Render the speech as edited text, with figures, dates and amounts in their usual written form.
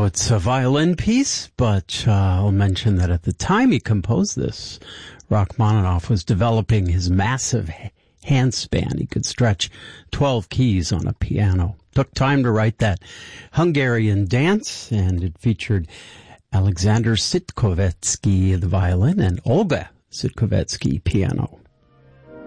Now, it's a violin piece, but I'll mention that at the time he composed this, Rachmaninoff was developing his massive handspan. He could stretch 12 keys on a piano. Took time to write that Hungarian dance, and it featured Alexander Sitkovetsky, the violin, and Olga Sitkovetsky, piano.